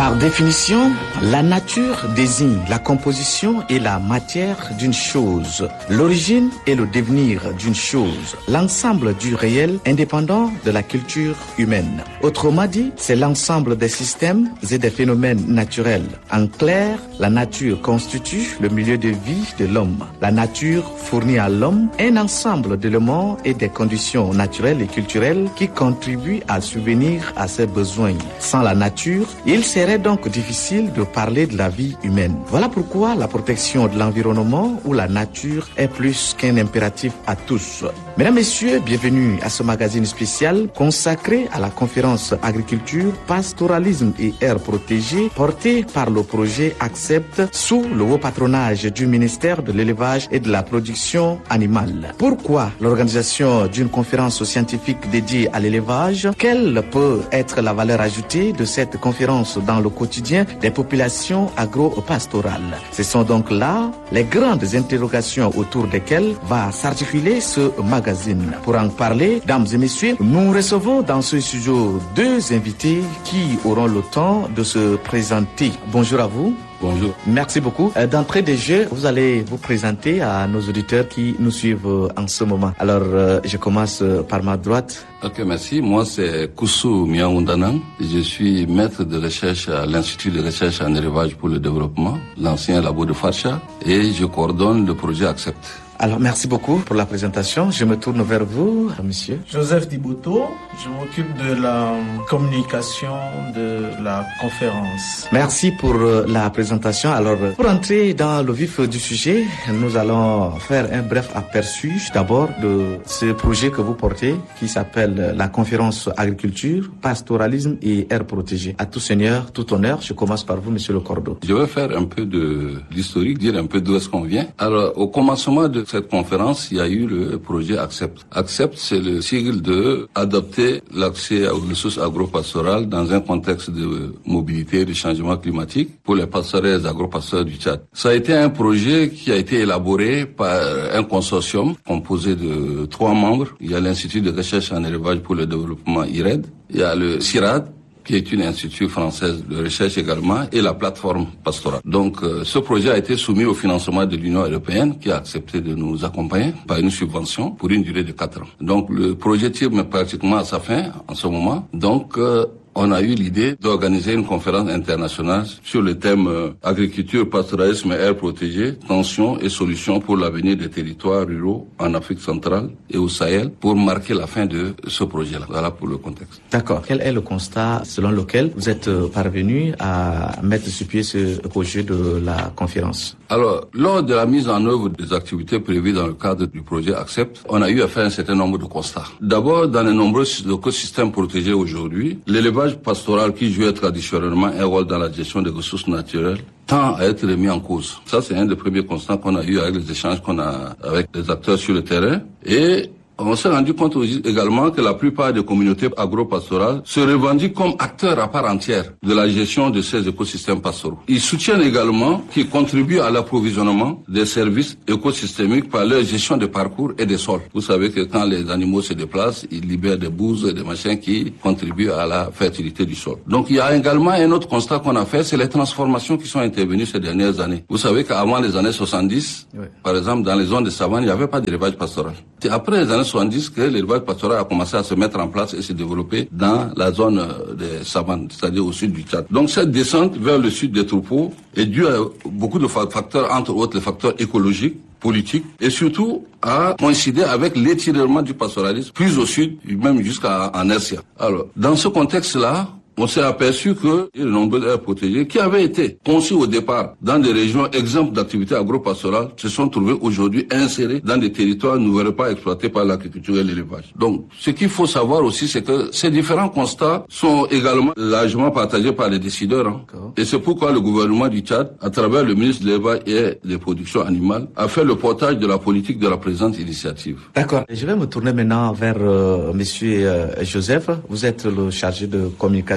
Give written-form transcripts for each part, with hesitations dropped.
Par définition, la nature désigne la composition et la matière d'une chose, l'origine et le devenir d'une chose, l'ensemble du réel indépendant de la culture humaine. Autrement dit, c'est l'ensemble des systèmes et des phénomènes naturels. En clair, la nature constitue le milieu de vie de l'homme. La nature fournit à l'homme un ensemble d'éléments et des conditions naturelles et culturelles qui contribuent à subvenir à ses besoins. Sans la nature, il serait donc difficile de parler de la vie humaine. Voilà pourquoi la protection de l'environnement ou la nature est plus qu'un impératif à tous. Mesdames, Messieurs, bienvenue à ce magazine spécial consacré à la conférence Agriculture, Pastoralisme et Aires protégées portée par le projet ACCEPT sous le haut patronage du ministère de l'Élevage et de la Production animale. Pourquoi l'organisation d'une conférence scientifique dédiée à l'élevage? Quelle peut être la valeur ajoutée de cette conférence dans le quotidien des populations agro-pastorales? Ce sont donc là les grandes interrogations autour desquelles va s'articuler ce magazine. Pour en parler, dames et messieurs, nous recevons dans ce studio deux invités qui auront le temps de se présenter. Bonjour à vous. Bonjour. Merci beaucoup. D'entrée de jeu, vous allez vous présenter à nos auditeurs qui nous suivent en ce moment. Alors, je commence par ma droite. Ok, merci. Moi, c'est Koussou Miaoundanang. Je suis maître de recherche à l'Institut de recherche en élevage pour le développement, l'ancien labo de Farsha, et je coordonne le projet ACCEPT. Alors, merci beaucoup pour la présentation. Je me tourne vers vous, monsieur. Joseph Diboto, je m'occupe de la communication de la conférence. Merci pour la présentation. Alors, pour entrer dans le vif du sujet, nous allons faire un bref aperçu d'abord de ce projet que vous portez qui s'appelle la conférence Agriculture, Pastoralisme et Aires protégées. À tout seigneur, tout honneur, je commence par vous, monsieur Le Cordeau. Je vais faire un peu de l'historique, dire un peu d'où est-ce qu'on vient. Alors, au commencement de cette conférence, il y a eu le projet ACCEPT. ACCEPT, c'est le sigle de adopter l'accès aux ressources agro-pastorales dans un contexte de mobilité et de changement climatique pour les pastoraux et les agro-pasteurs du Tchad. Ça a été un projet qui a été élaboré par un consortium composé de 3 membres. Il y a l'Institut de recherche en élevage pour le développement IRED, il y a le CIRAD, qui est une institut française de recherche également, et la plateforme pastorale. Donc, ce projet a été soumis au financement de l'Union européenne, qui a accepté de nous accompagner par une subvention pour une durée de 4 ans. Donc, le projet tire pratiquement à sa fin en ce moment. Donc, on a eu l'idée d'organiser une conférence internationale sur le thème agriculture, pastoralisme et aires protégées, tensions et solutions pour l'avenir des territoires ruraux en Afrique centrale et au Sahel pour marquer la fin de ce projet-là. Voilà pour le contexte. D'accord. Quel est le constat selon lequel vous êtes parvenu à mettre sur pied ce projet de la conférence? Alors, lors de la mise en œuvre des activités prévues dans le cadre du projet ACCEPT, on a eu à faire un certain nombre de constats. D'abord, dans les nombreux écosystèmes protégés aujourd'hui, l'élevage pastoral qui jouait traditionnellement un rôle dans la gestion des ressources naturelles tend à être remis en cause. Ça, c'est un des premiers constats qu'on a eu avec les échanges qu'on a avec les acteurs sur le terrain. Et on s'est rendu compte également que la plupart des communautés agro-pastorales se revendiquent comme acteurs à part entière de la gestion de ces écosystèmes pastoraux. Ils soutiennent également qu'ils contribuent à l'approvisionnement des services écosystémiques par leur gestion des parcours et des sols. Vous savez que quand les animaux se déplacent, ils libèrent des bouses et des machins qui contribuent à la fertilité du sol. Donc il y a également un autre constat qu'on a fait, c'est les transformations qui sont intervenues ces dernières années. Vous savez qu'avant les années 70, par exemple, dans les zones de savane, il n'y avait pas d'élevage pastoral. C'est après les années 70 que l'élevage pastoral a commencé à se mettre en place et se développer dans la zone des savanes, c'est-à-dire au sud du Tchad. Donc cette descente vers le sud des troupeaux est due à beaucoup de facteurs, entre autres les facteurs écologiques, politiques, et surtout à coïncider avec l'étirement du pastoralisme plus au sud, même jusqu'à Ersia. Alors, dans ce contexte-là, on s'est aperçu que les nombreuses aires protégées qui avaient été conçues au départ dans des régions exemptes d'activités agro-pastorales se sont trouvées aujourd'hui insérées dans des territoires ne verraient pas exploités par l'agriculture et l'élevage. Donc, ce qu'il faut savoir aussi, c'est que ces différents constats sont également largement partagés par les décideurs. Et c'est pourquoi le gouvernement du Tchad, à travers le ministre de l'Élevage et des Productions animales, a fait le portage de la politique de la présente initiative. D'accord. Je vais me tourner maintenant vers monsieur Joseph. Vous êtes le chargé de communication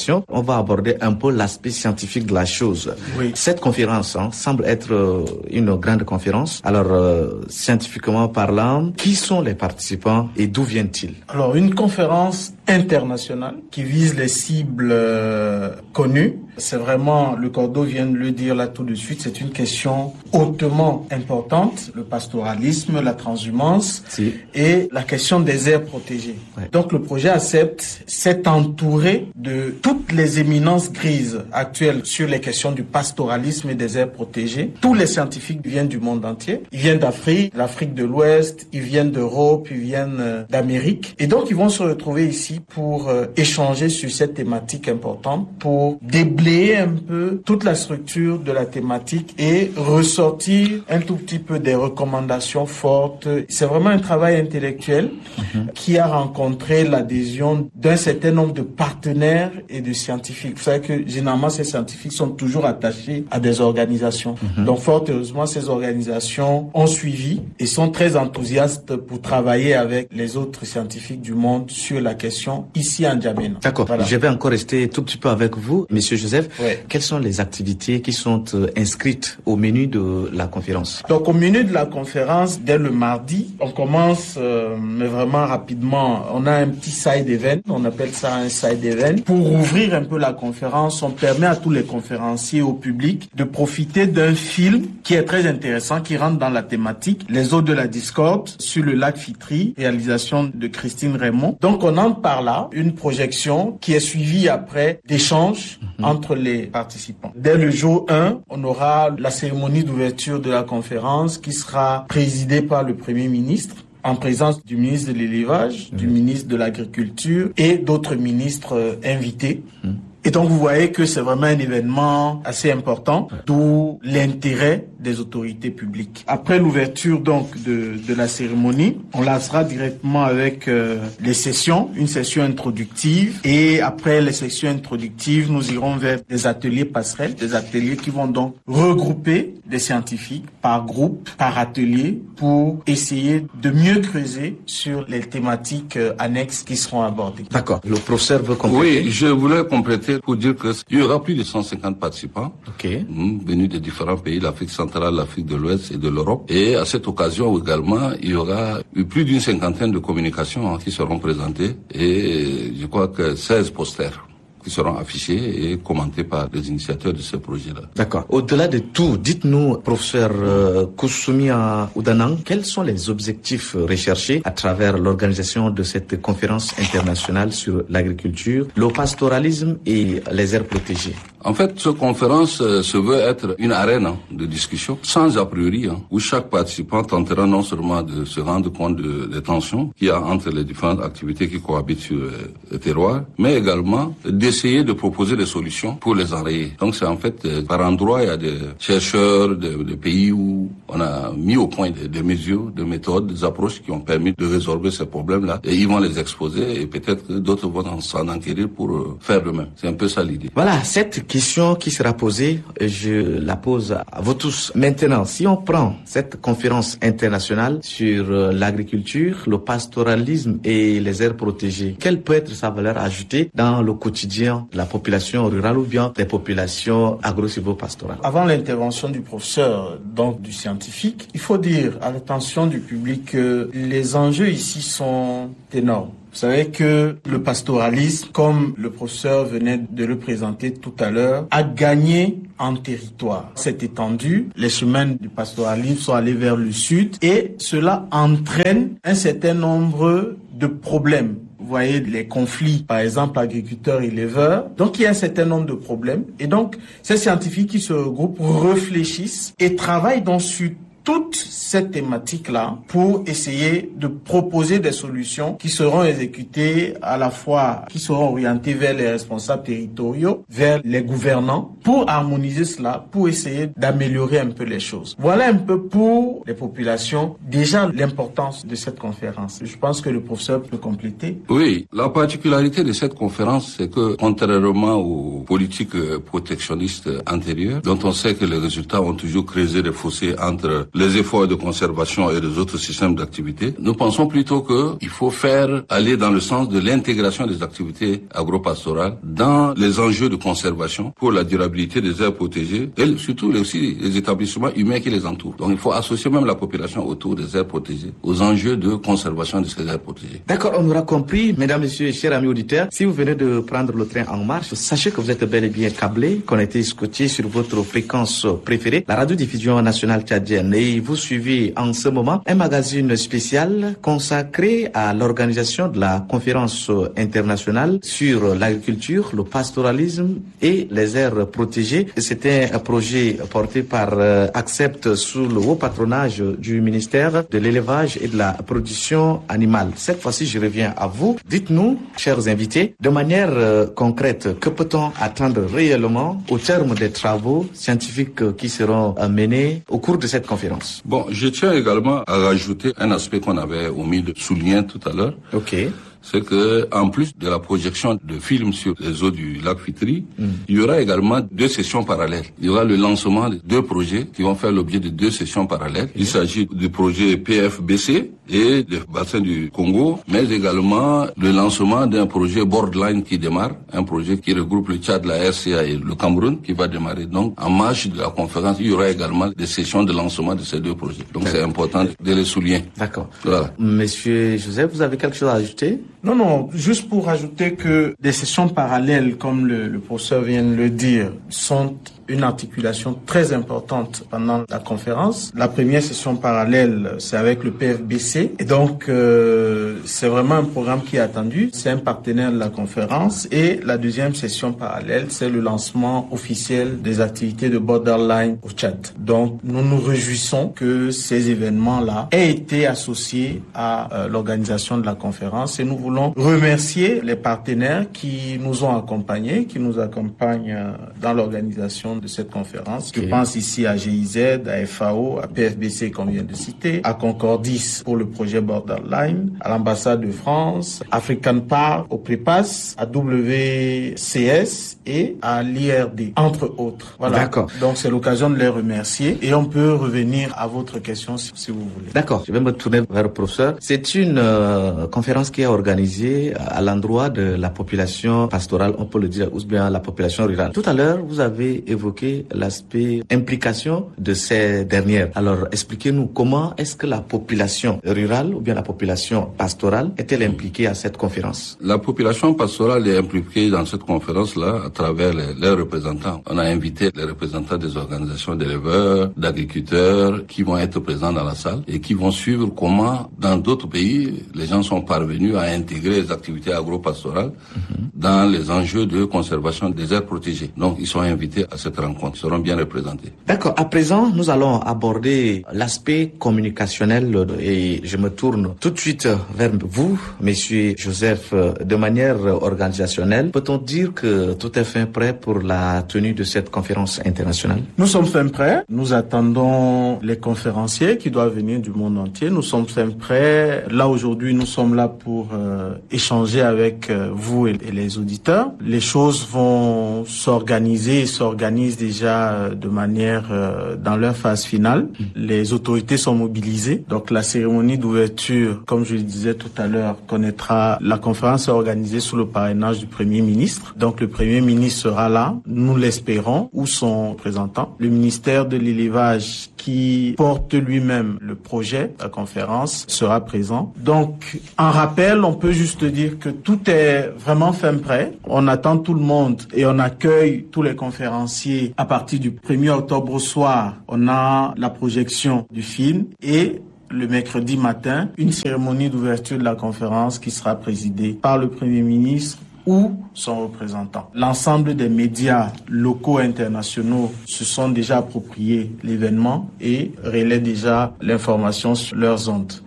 population. On va aborder un peu l'aspect scientifique de la chose. Oui. Cette conférence semble être une grande conférence. Alors, scientifiquement parlant, qui sont les participants et d'où viennent-ils? Alors, une conférence internationale qui vise les cibles connues. C'est vraiment, le Cordeau vient de le dire là tout de suite, c'est une question hautement importante, le pastoralisme, la transhumance et la question des aires protégées. Ouais. Donc le projet ACCEPT s'est entouré de toutes les éminences grises actuelles sur les questions du pastoralisme et des aires protégées. Tous les scientifiques viennent du monde entier. Ils viennent d'Afrique, l'Afrique de l'Ouest, ils viennent d'Europe, ils viennent d'Amérique. Et donc ils vont se retrouver ici pour échanger sur cette thématique importante, pour déblayer un peu toute la structure de la thématique et ressortir un tout petit peu des recommandations fortes. C'est vraiment un travail intellectuel qui a rencontré l'adhésion d'un certain nombre de partenaires et de scientifiques. Vous savez que généralement ces scientifiques sont toujours attachés à des organisations. Donc fort heureusement, ces organisations ont suivi et sont très enthousiastes pour travailler avec les autres scientifiques du monde sur la question ici en N'Djamena. D'accord. Voilà. Je vais encore rester tout petit peu avec vous, Monsieur Joseph. Ouais. Quelles sont les activités qui sont inscrites au menu de la conférence? Donc au menu de la conférence, dès le mardi, on commence, mais vraiment rapidement, on a un petit side event, on appelle ça un side event. Pour ouvrir un peu la conférence, on permet à tous les conférenciers, au public, de profiter d'un film qui est très intéressant, qui rentre dans la thématique, Les eaux de la discorde, sur le lac Fitri, réalisation de Christine Raymond. Donc on entre par là, une projection qui est suivie après d'échanges entre les participants. Dès le jour 1, on aura la cérémonie d'ouverture de la conférence qui sera présidée par le Premier ministre en présence du ministre de l'Élevage, du ministre de l'Agriculture et d'autres ministres invités. Et donc, vous voyez que c'est vraiment un événement assez important, d'où l'intérêt des autorités publiques. Après l'ouverture, donc, de la cérémonie, on lancera directement avec les sessions, une session introductive. Et après les sessions introductives, nous irons vers des ateliers passerelles, des ateliers qui vont donc regrouper des scientifiques par groupe, par atelier, pour essayer de mieux creuser sur les thématiques annexes qui seront abordées. D'accord. Le professeur veut compléter? Oui, je voulais compléter pour dire qu'il y aura plus de 150 participants venus de différents pays, l'Afrique centrale, l'Afrique de l'Ouest et de l'Europe. Et à cette occasion également, il y aura plus d'une cinquantaine de communications qui seront présentées et je crois que 16 posters qui seront affichés et commentés par les initiateurs de ce projet-là. D'accord. Au-delà de tout, dites-nous, professeur Koussoumia Oudanang, quels sont les objectifs recherchés à travers l'organisation de cette conférence internationale sur l'agriculture, le pastoralisme et les aires protégées? En fait, cette conférence se veut être une arène de discussion sans a priori, où chaque participant tentera non seulement de se rendre compte des tensions qu'il y a entre les différentes activités qui cohabitent sur le terroir, mais également d'essayer de proposer des solutions pour les enrayer. Donc c'est en fait, par endroit, il y a des chercheurs de pays où on a mis au point des mesures, des méthodes, des approches qui ont permis de résorber ces problèmes-là. Et ils vont les exposer et peut-être que d'autres vont s'en enquérir pour faire le même. C'est un peu ça l'idée. Voilà, cette question qui sera posée, je la pose à vous tous. Maintenant, si on prend cette conférence internationale sur l'agriculture, le pastoralisme et les aires protégées, quelle peut être sa valeur ajoutée dans le quotidien de la population rurale ou bien des populations agro-silvopastorales? Avant l'intervention du professeur, donc du scientifique, il faut dire à l'attention du public que les enjeux ici sont énormes. Vous savez que le pastoralisme, comme le professeur venait de le présenter tout à l'heure, a gagné en territoire. C'est étendu, les chemins du pastoralisme sont allés vers le sud et cela entraîne un certain nombre de problèmes. Vous voyez les conflits, par exemple, agriculteurs-éleveurs. Donc, il y a un certain nombre de problèmes. Et donc, ces scientifiques qui se regroupent réfléchissent et travaillent donc sur toute cette thématique-là pour essayer de proposer des solutions qui seront exécutées à la fois, qui seront orientées vers les responsables territoriaux, vers les gouvernants, pour harmoniser cela, pour essayer d'améliorer un peu les choses. Voilà un peu pour les populations déjà l'importance de cette conférence. Je pense que le professeur peut compléter. Oui, la particularité de cette conférence, c'est que contrairement aux politiques protectionnistes antérieures, dont on sait que les résultats ont toujours creusé des fossés entre les efforts de conservation et les autres systèmes d'activité. Nous pensons plutôt qu'il faut faire aller dans le sens de l'intégration des activités agro-pastorales dans les enjeux de conservation pour la durabilité des aires protégées et surtout aussi les établissements humains qui les entourent. Donc il faut associer même la population autour des aires protégées aux enjeux de conservation de ces aires protégées. D'accord, on aura compris, mesdames, messieurs, chers amis auditeurs. Si vous venez de prendre le train en marche, sachez que vous êtes bel et bien câblé, connecté, scotché sur votre fréquence préférée, la radiodiffusion nationale tchadienne. Et vous suivez en ce moment un magazine spécial consacré à l'organisation de la conférence internationale sur l'agriculture, le pastoralisme et les aires protégées. C'était un projet porté par Accept sous le haut patronage du ministère de l'élevage et de la production animale. Cette fois-ci, je reviens à vous. Dites-nous, chers invités, de manière concrète, que peut-on attendre réellement au terme des travaux scientifiques qui seront menés au cours de cette conférence? Bon, je tiens également à rajouter un aspect qu'on avait omis de souligner tout à l'heure. Ok. C'est que, en plus de la projection de films sur les eaux du lac Fitri, il y aura également 2 sessions parallèles. Il y aura le lancement de 2 projets qui vont faire l'objet de 2 sessions parallèles. Il s'agit du projet PFBC et du bassin du Congo, mais également le lancement d'un projet Borderline qui démarre, un projet qui regroupe le Tchad, la RCA et le Cameroun qui va démarrer. Donc, en marge de la conférence, il y aura également des sessions de lancement de ces 2 projets. Donc, c'est important de les souligner. D'accord. Voilà. Monsieur Joseph, vous avez quelque chose à ajouter? Non, juste pour ajouter que des sessions parallèles, comme le professeur vient de le dire, sont une articulation très importante pendant la conférence. La première session parallèle, c'est avec le PFBC. Et donc, c'est vraiment un programme qui est attendu. C'est un partenaire de la conférence. Et la deuxième session parallèle, c'est le lancement officiel des activités de Borderline au Tchad. Donc, nous nous réjouissons que ces événements-là aient été associés à l'organisation de la conférence. Et nous voulons remercier les partenaires qui nous ont accompagnés, qui nous accompagnent dans l'organisation de cette conférence. Okay. Je pense ici à GIZ, à FAO, à PFBC qu'on vient de citer, à Concordis pour le projet Borderline, à l'ambassade de France, African Park, au Prépass, à WCS et à l'IRD, entre autres. Voilà. D'accord. Donc c'est l'occasion de les remercier et on peut revenir à votre question si vous voulez. D'accord. Je vais me tourner vers le professeur. C'est une conférence qui est organisée à l'endroit de la population pastorale, on peut le dire, ou bien la population rurale. Tout à l'heure, vous avez évoqué l'aspect implication de ces dernières. Alors, expliquez-nous comment est-ce que la population rurale ou bien la population pastorale est-elle impliquée à cette conférence? La population pastorale est impliquée dans cette conférence-là à travers les représentants. On a invité les représentants des organisations d'éleveurs, d'agriculteurs qui vont être présents dans la salle et qui vont suivre comment, dans d'autres pays, les gens sont parvenus à intégrer les activités agro-pastorales dans les enjeux de conservation des aires protégées. Donc, ils sont invités à cette rencontre, seront bien représentés. D'accord. À présent, nous allons aborder l'aspect communicationnel et je me tourne tout de suite vers vous, Monsieur Joseph, de manière organisationnelle. Peut-on dire que tout est fin prêt pour la tenue de cette conférence internationale? Nous sommes fin prêts. Nous attendons les conférenciers qui doivent venir du monde entier. Nous sommes fin prêts. Là, aujourd'hui, nous sommes là pour échanger avec vous et les auditeurs. Les choses vont s'organiser et s'organisent déjà de manière dans leur phase finale. Les autorités sont mobilisées. Donc la cérémonie d'ouverture, comme je le disais tout à l'heure, connaîtra la conférence organisée sous le parrainage du Premier ministre. Donc le Premier ministre sera là, nous l'espérons, ou son représentant. Le ministère de l'élevage qui porte lui-même le projet, la conférence, sera présent. Donc en rappel, on peut juste dire que tout est vraiment fin prêt. On attend tout le monde et on accueille tous les conférenciers à partir du 1er octobre au soir. On a la projection du film et le mercredi matin, une cérémonie d'ouverture de la conférence qui sera présidée par le Premier ministre ou son représentant. L'ensemble des médias locaux et internationaux se sont déjà appropriés l'événement et relaient déjà l'information sur leurs ondes.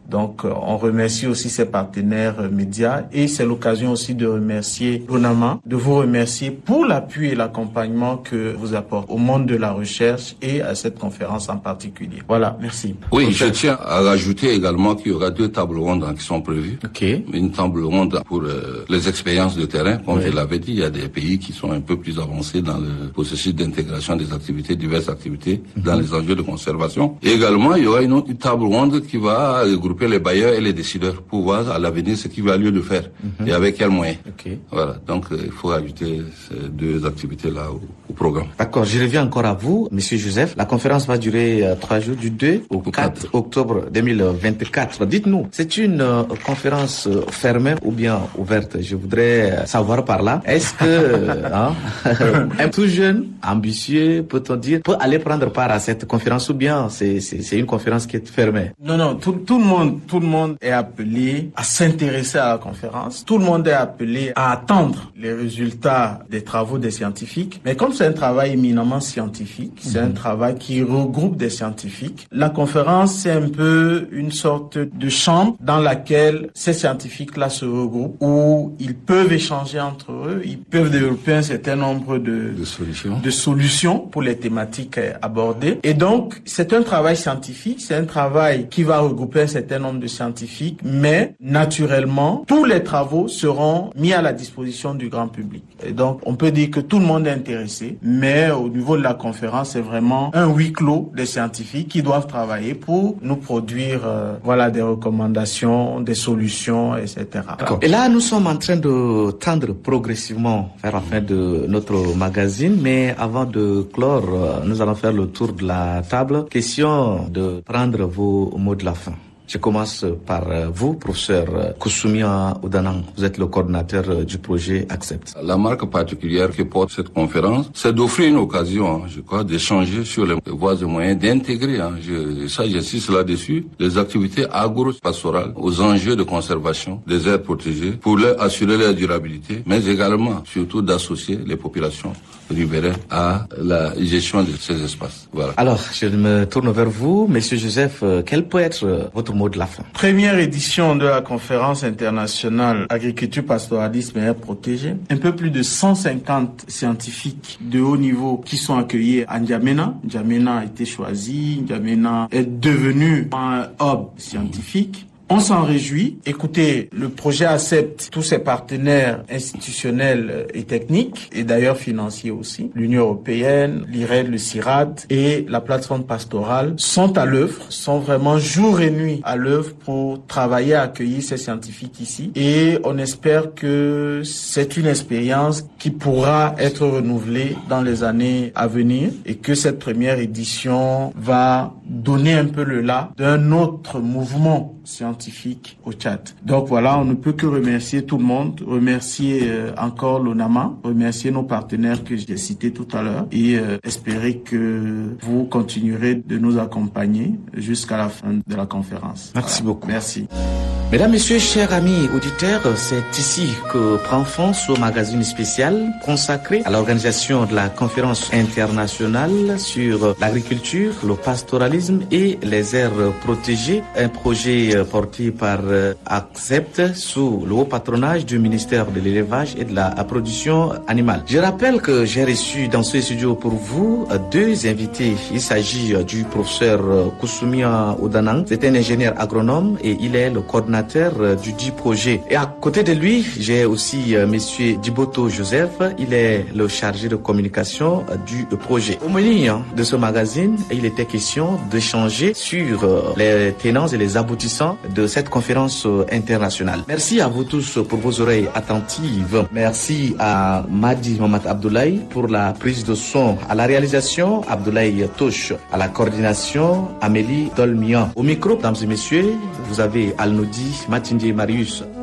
Donc, on remercie aussi ses partenaires médias et c'est l'occasion aussi de remercier l'ONAMA, de vous remercier pour l'appui et l'accompagnement que vous apportez au monde de la recherche et à cette conférence en particulier. Voilà, merci. Oui, je tiens à rajouter également qu'il y aura 2 tables rondes qui sont prévues. Une table ronde pour les expériences de terrain, comme je l'avais dit, il y a des pays qui sont un peu plus avancés dans le processus d'intégration des activités, diverses activités, dans les enjeux de conservation. Et également, il y aura une autre table ronde qui va regrouper les bailleurs et les décideurs pour voir à l'avenir ce qu'il va lieu de faire et avec quels moyens. Voilà, donc il faut ajouter ces 2 activités-là au programme. D'accord, je reviens encore à vous, Monsieur Joseph. La conférence va durer 3 jours, du 2 au 4 octobre 2024. Dites-nous, c'est une conférence fermée ou bien ouverte? Je voudrais savoir par là. Est-ce que un tout jeune, ambitieux, peut-on dire, peut aller prendre part à cette conférence ou bien c'est une conférence qui est fermée? Non, tout le monde est appelé à s'intéresser à la conférence. Tout le monde est appelé à attendre les résultats des travaux des scientifiques. Mais comme c'est un travail éminemment scientifique, c'est un travail qui regroupe des scientifiques, la conférence, c'est un peu une sorte de chambre dans laquelle ces scientifiques-là se regroupent, où ils peuvent échanger entre eux, ils peuvent développer un certain nombre de solutions pour les thématiques abordées. Et donc, c'est un travail scientifique, c'est un travail qui va regrouper un certain nombre de scientifiques, mais naturellement, tous les travaux seront mis à la disposition du grand public. Et donc, on peut dire que tout le monde est intéressé, mais au niveau de la conférence, c'est vraiment un huis clos des scientifiques qui doivent travailler pour nous produire des recommandations, des solutions, etc. D'accord. Et là, nous sommes en train de tendre progressivement vers la fin de notre magazine, mais avant de clore, nous allons faire le tour de la table. Question de prendre vos mots de la fin. Je commence par vous, professeur Koussoumia Oudanang. Vous êtes le coordinateur du projet Accept. La marque particulière que porte cette conférence, c'est d'offrir une occasion, je crois, d'échanger sur les voies et moyens d'intégrer, j'insiste là-dessus, les activités agro-pastorales aux enjeux de conservation des aires protégées pour leur assurer leur durabilité, mais également, surtout, d'associer les populations riveraines à la gestion de ces espaces. Voilà. Alors, je me tourne vers vous, Monsieur Joseph. Quel peut être votre mot de la fin? Première édition de la conférence internationale agriculture, pastoralisme et aires protégées. Un peu plus de 150 scientifiques de haut niveau qui sont accueillis à N'Djamena. N'Djamena a été choisi. N'Djamena est devenu un hub scientifique. On s'en réjouit. Écoutez, le projet Accept tous ses partenaires institutionnels et techniques, et d'ailleurs financiers aussi, l'Union européenne, l'IRED, le CIRAD et la plateforme pastorale sont à l'œuvre, sont vraiment jour et nuit à l'œuvre pour travailler à accueillir ces scientifiques ici. Et on espère que c'est une expérience qui pourra être renouvelée dans les années à venir et que cette première édition va donner un peu le là d'un autre mouvement scientifique au Tchad. Donc voilà, on ne peut que remercier tout le monde, remercier encore l'ONAMA, remercier nos partenaires que j'ai cités tout à l'heure et espérer que vous continuerez de nous accompagner jusqu'à la fin de la conférence. Merci beaucoup. Merci. Mesdames, Messieurs, chers amis auditeurs, c'est ici que prend fin ce magazine spécial consacré à l'organisation de la conférence internationale sur l'agriculture, le pastoralisme et les aires protégées, un projet porté par Accept sous le haut patronage du ministère de l'élevage et de la production animale. Je rappelle que j'ai reçu dans ce studio pour vous 2 invités. Il s'agit du professeur Koussoumia Oudanang, c'est un ingénieur agronome et il est le coordinateur du dit projet. Et à côté de lui, j'ai aussi monsieur Djiboto Joseph, il est le chargé de communication du projet. Au menu de ce magazine, il était question d'échanger sur les tenants et les aboutissants de cette conférence internationale. Merci à vous tous pour vos oreilles attentives. Merci à Madi Mohamed Abdoulaye pour la prise de son, à la réalisation Abdoulaye Touche, à la coordination Amélie Dolmian. Au micro, mesdames et messieurs, vous avez Alnoudi Matindé Marius